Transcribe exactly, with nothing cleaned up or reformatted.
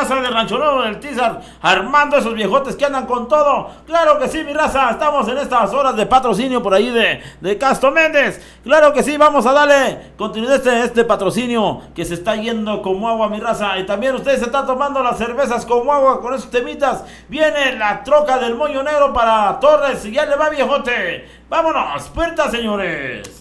raza de Rancho Nuevo del Tizar, armando esos viejotes que andan con todo. Claro que sí, mi raza, estamos en estas horas de patrocinio por ahí de, de Castro Méndez. Claro que sí, vamos a darle continuidad a este, este patrocinio que se está yendo como agua, mi raza. Y también ustedes se están tomando las cervezas como agua con esos temitas. Viene la troca del Moño Negro para Torres y ya le va, viejote. Vámonos, puerta, señores.